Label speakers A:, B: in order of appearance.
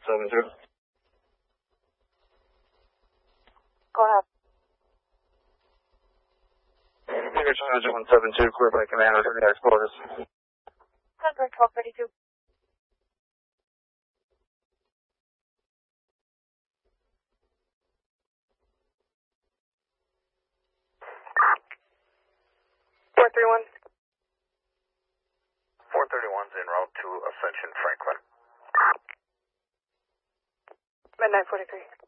A: 172.
B: Go ahead.
A: Unit Charge 172, clear by command with next quarters.
B: Contact 1232.
C: .431.
D: 431's en route to Ascension Franklin.
C: Midnight 43.